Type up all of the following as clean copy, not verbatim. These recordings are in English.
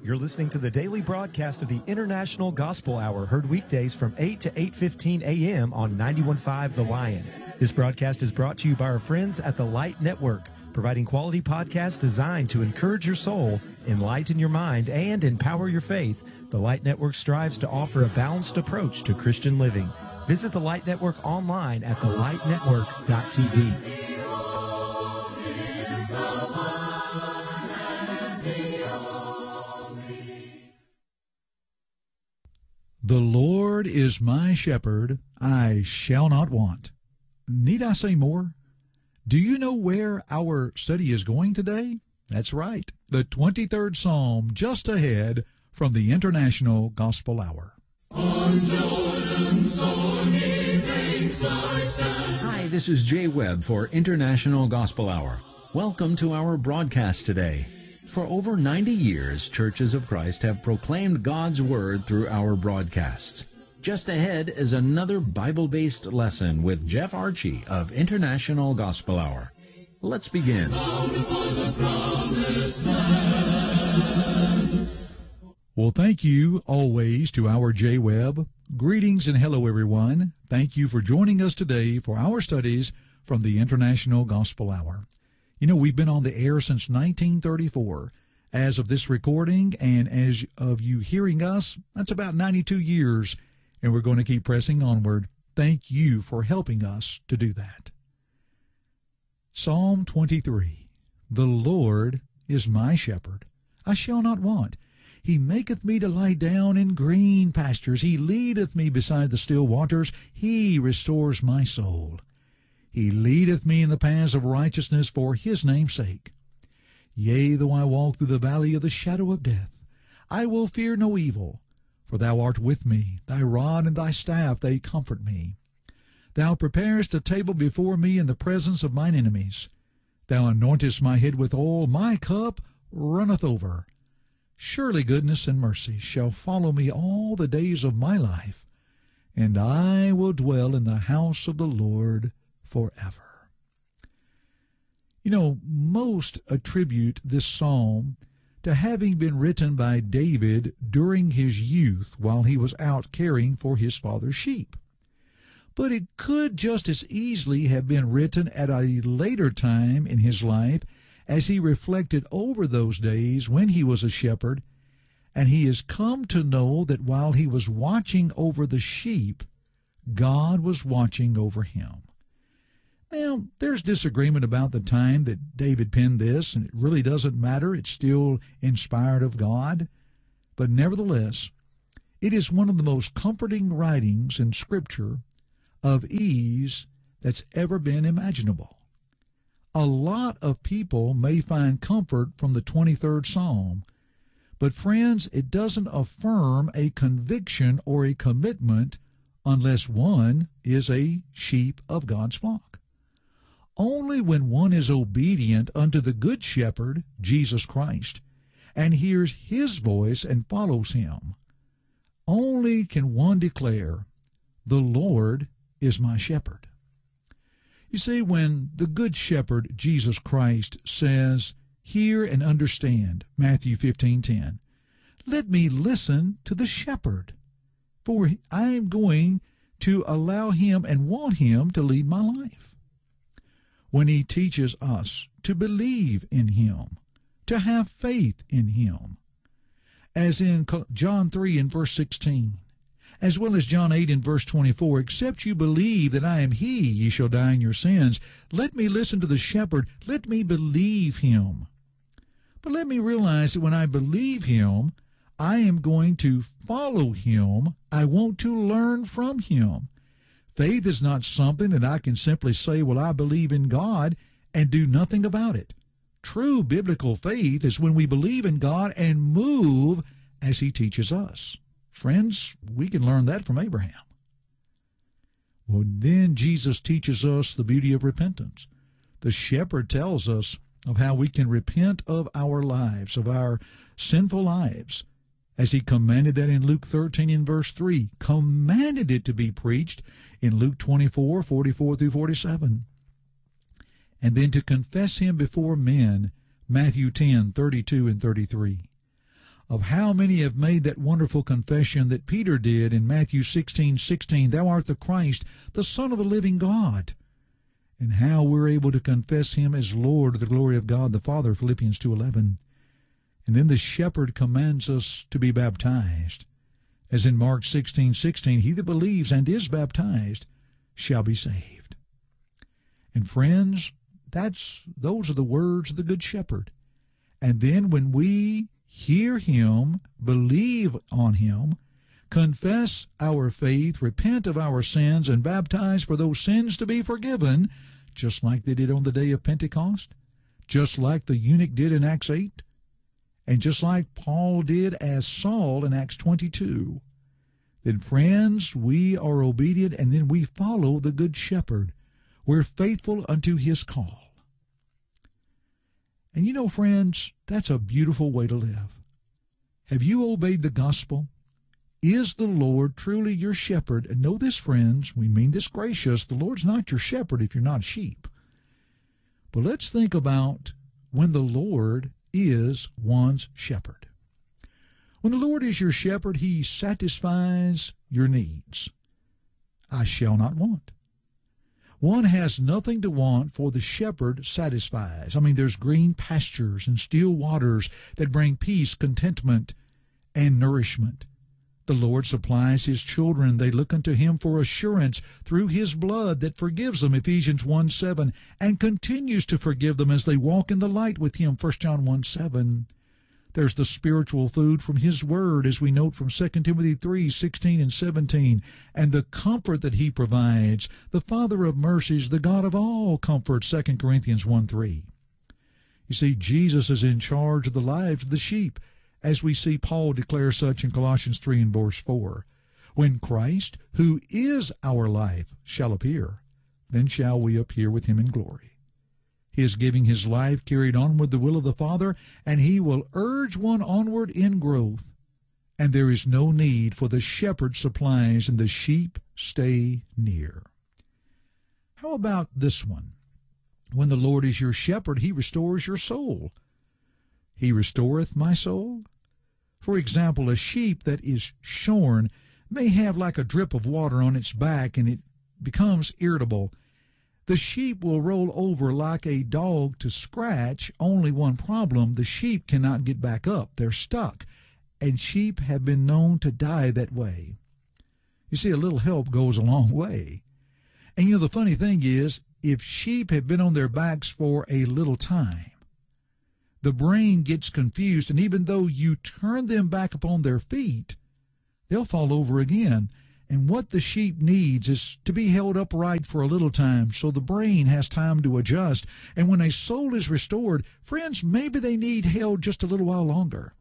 You're listening to the daily broadcast of the International Gospel Hour, heard weekdays from 8 to 8:15 a.m. on 91.5 The Lion. This broadcast is brought to you by our friends at the Light Network, providing quality podcasts designed to encourage your soul, enlighten your mind, and empower your faith. The Light Network strives to offer a balanced approach to Christian living. Visit the Light Network online at thelightnetwork.tv. The Lord is my shepherd, I shall not want. Need I say more? Do you know where our study is going today? That's right, the 23rd Psalm, just ahead from the International Gospel Hour. On Jordan's stormy banks I stand. Hi, this is Jay Webb for International Gospel Hour. Welcome to our broadcast today. For over 90 years, Churches of Christ have proclaimed God's Word through our broadcasts. Just ahead is another Bible-based lesson with Jeff Archie of International Gospel Hour. Let's begin. Well, thank you always to our Jay Webb. Greetings and hello, everyone. Thank you for joining us today for our studies from the International Gospel Hour. You know, we've been on the air since 1934. As of this recording and as of you hearing us, that's about 92 years, and we're going to keep pressing onward. Thank you for helping us to do that. Psalm 23. The Lord is my shepherd, I shall not want. He maketh me to lie down in green pastures. He leadeth me beside the still waters. He restores my soul. He leadeth me in the paths of righteousness for his name's sake. Yea, though I walk through the valley of the shadow of death, I will fear no evil, for thou art with me. Thy rod and thy staff, they comfort me. Thou preparest a table before me in the presence of mine enemies. Thou anointest my head with oil, my cup runneth over. Surely goodness and mercy shall follow me all the days of my life, and I will dwell in the house of the Lord forever. You know, most attribute this psalm to having been written by David during his youth while he was out caring for his father's sheep. But it could just as easily have been written at a later time in his life as he reflected over those days when he was a shepherd, and he has come to know that while he was watching over the sheep, God was watching over him. Now, there's disagreement about the time that David penned this, and it really doesn't matter. It's still inspired of God. But nevertheless, it is one of the most comforting writings in Scripture of ease that's ever been imaginable. A lot of people may find comfort from the 23rd Psalm, but friends, it doesn't affirm a conviction or a commitment unless one is a sheep of God's flock. Only when one is obedient unto the Good Shepherd, Jesus Christ, and hears his voice and follows him, only can one declare, the Lord is my shepherd. You see, when the Good Shepherd, Jesus Christ, says, hear and understand, Matthew 15:10, let me listen to the shepherd, for I am going to allow him and want him to lead my life. When he teaches us to believe in him, to have faith in him, as in John 3 and verse 16, as well as John 8 and verse 24, except you believe that I am he, ye shall die in your sins. Let me listen to the shepherd. Let me believe him. But let me realize that when I believe him, I am going to follow him. I want to learn from him. Faith is not something that I can simply say, well, I believe in God and do nothing about it. True biblical faith is when we believe in God and move as he teaches us. Friends, we can learn that from Abraham. Well, then Jesus teaches us the beauty of repentance. The shepherd tells us of how we can repent of our lives, of our sinful lives, as he commanded that in Luke 13 and verse 3, commanded it to be preached in Luke 24, 44 through 47. And then to confess him before men, Matthew 10, 32 and 33. of how many have made that wonderful confession that Peter did in Matthew 16:16, "Thou art the Christ, the Son of the living God," and how we're able to confess him as Lord to the glory of God the Father, Philippians 2:11. And then the shepherd commands us to be baptized, as in Mark 16:16, "He that believes and is baptized shall be saved." And friends, those are the words of the Good Shepherd. And then when we hear him, believe on him, confess our faith, repent of our sins, and baptize for those sins to be forgiven, just like they did on the day of Pentecost, just like the eunuch did in Acts 8, and just like Paul did as Saul in Acts 22, then, friends, we are obedient, and then we follow the Good Shepherd. We're faithful unto his call. And you know, friends, that's a beautiful way to live. Have you obeyed the gospel? Is the Lord truly your shepherd? And know this, friends, we mean this gracious, the Lord's not your shepherd if you're not sheep. But let's think about when the Lord is one's shepherd. When the Lord is your shepherd, he satisfies your needs. I shall not want. One has nothing to want, for the shepherd satisfies. I mean, there's green pastures and still waters that bring peace, contentment, and nourishment. The Lord supplies his children. They look unto him for assurance through his blood that forgives them, Ephesians 1:7, and continues to forgive them as they walk in the light with him, 1 John 1:7. There's the spiritual food from his word, as we note from 2 Timothy 3:16 and 17, and the comfort that he provides, the Father of mercies, the God of all comfort, 2 Corinthians 1:3. You see, Jesus is in charge of the lives of the sheep, as we see Paul declare such in Colossians 3 and verse 4. When Christ, who is our life, shall appear, then shall we appear with him in glory. He is giving his life carried on with the will of the Father, and he will urge one onward in growth. And there is no need, for the shepherd supplies, and the sheep stay near. How about this one? When the Lord is your shepherd, he restores your soul. He restoreth my soul. For example, a sheep that is shorn may have like a drip of water on its back, and it becomes irritable. The sheep will roll over like a dog to scratch. Only one problem, the sheep cannot get back up. They're stuck, and sheep have been known to die that way. You see, a little help goes a long way. And you know, the funny thing is, if sheep have been on their backs for a little time, the brain gets confused, and even though you turn them back upon their feet, they'll fall over again. And what the sheep needs is to be held upright for a little time, so the brain has time to adjust. And when a soul is restored, friends, maybe they need held just a little while longer.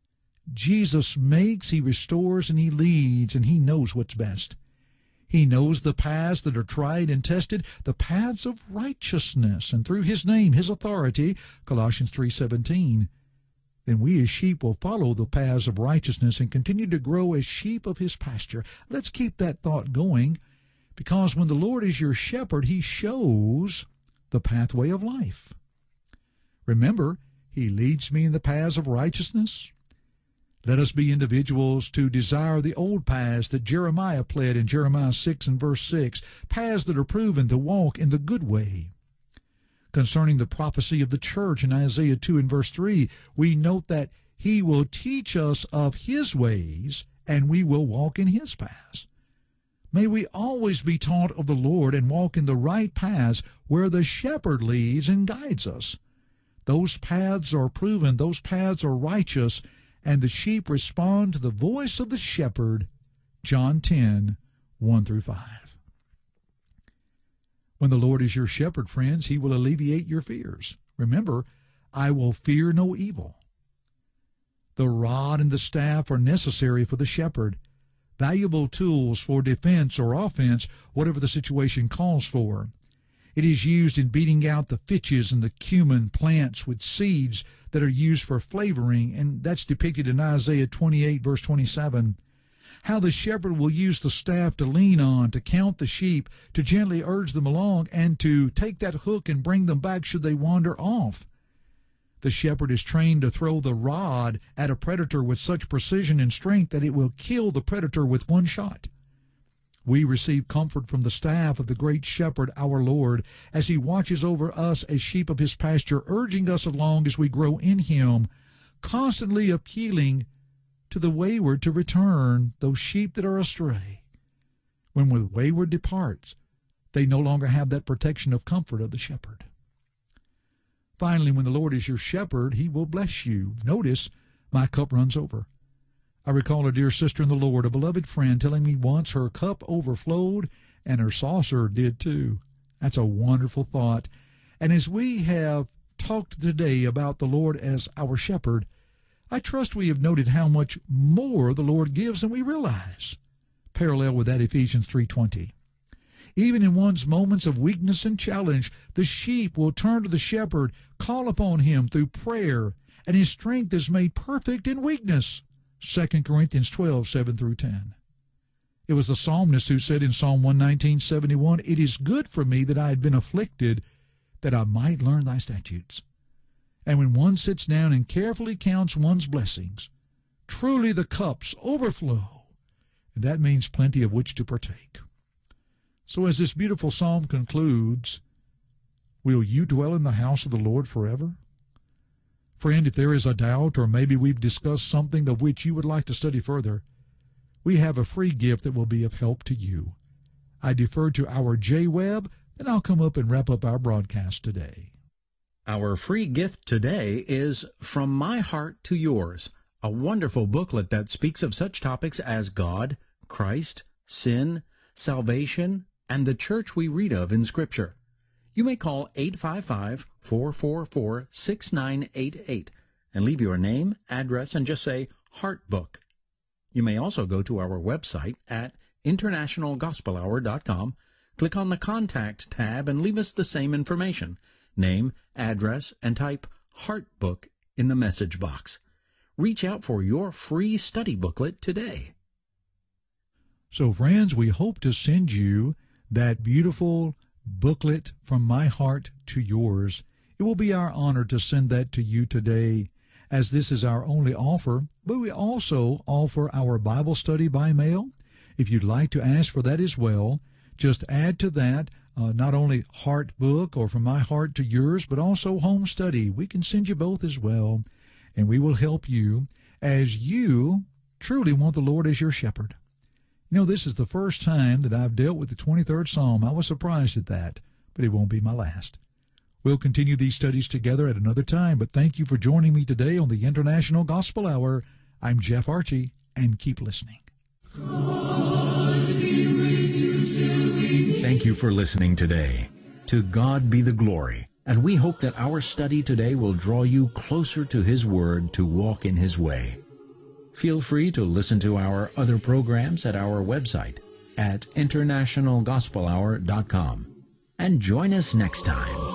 Jesus makes, he restores, and he leads, and he knows what's best. He knows the paths that are tried and tested, the paths of righteousness, and through his name, his authority, Colossians 3:17. Then we as sheep will follow the paths of righteousness and continue to grow as sheep of his pasture. Let's keep that thought going, because when the Lord is your shepherd, he shows the pathway of life. Remember, he leads me in the paths of righteousness. Let us be individuals to desire the old paths that Jeremiah pled in Jeremiah 6 and verse 6, paths that are proven to walk in the good way. Concerning the prophecy of the church in Isaiah 2 and verse 3, we note that he will teach us of his ways, and we will walk in his paths. May we always be taught of the Lord and walk in the right paths where the shepherd leads and guides us. Those paths are proven, those paths are righteous, and the sheep respond to the voice of the shepherd. John 10, 1 through 5. When the Lord is your shepherd, friends, he will alleviate your fears. Remember, I will fear no evil. The rod and the staff are necessary for the shepherd, valuable tools for defense or offense, whatever the situation calls for. It is used in beating out the fitches and the cumin plants with seeds that are used for flavoring, and that's depicted in Isaiah 28, verse 27. How the shepherd will use the staff to lean on, to count the sheep, to gently urge them along, and to take that hook and bring them back should they wander off. The shepherd is trained to throw the rod at a predator with such precision and strength that it will kill the predator with one shot. We receive comfort from the staff of the great shepherd, our Lord, as he watches over us as sheep of his pasture, urging us along as we grow in him, constantly appealing to the wayward to return, those sheep that are astray. When the wayward departs, they no longer have that protection of comfort of the shepherd. Finally, when the Lord is your shepherd, he will bless you. Notice, my cup runs over. I recall a dear sister in the Lord, a beloved friend, telling me once her cup overflowed and her saucer did too. That's a wonderful thought. And as we have talked today about the Lord as our shepherd, I trust we have noted how much more the Lord gives than we realize. Parallel with that, Ephesians 3:20. Even in one's moments of weakness and challenge, the sheep will turn to the shepherd, call upon him through prayer, and his strength is made perfect in weakness. 2 Corinthians 12:7-10. It was the psalmist who said in Psalm 119:71, "It is good for me that I had been afflicted, that I might learn thy statutes." And when one sits down and carefully counts one's blessings, truly the cups overflow, and that means plenty of which to partake. So as this beautiful psalm concludes, will you dwell in the house of the Lord forever? Friend, if there is a doubt, or maybe we've discussed something of which you would like to study further, we have a free gift that will be of help to you. I defer to our J. Webb, and I'll come up and wrap up our broadcast today. Our free gift today is From My Heart to Yours, a wonderful booklet that speaks of such topics as God, Christ, sin, salvation, and the church we read of in Scripture. You may call 855-444-6988 and leave your name, address, and just say Heart Book. You may also go to our website at internationalgospelhour.com, click on the Contact tab, and leave us the same information, name, address, and type Heart Book in the message box. Reach out for your free study booklet today. So, friends, we hope to send you that beautiful booklet, From My Heart to Yours. It will be our honor to send that to you today, as this is our only offer, but we also offer our Bible study by mail. If you'd like to ask for that as well, just add to that not only Heart Book or From My Heart to Yours, but also Home Study. We can send you both as well, and we will help you as you truly want the Lord as your shepherd. You know, this is the first time that I've dealt with the 23rd Psalm. I was surprised at that, but it won't be my last. We'll continue these studies together at another time, but thank you for joining me today on the International Gospel Hour. I'm Jeff Archie, and keep listening. God be with you till we meet. Thank you for listening today. To God be the glory, and we hope that our study today will draw you closer to His Word to walk in His way. Feel free to listen to our other programs at our website at internationalgospelhour.com. And join us next time.